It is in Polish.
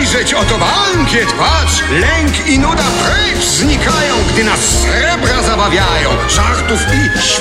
spojrzeć, oto bankiet, patrz! Lęk i nuda precz znikają, gdy nas srebra zabawiają. Żartów i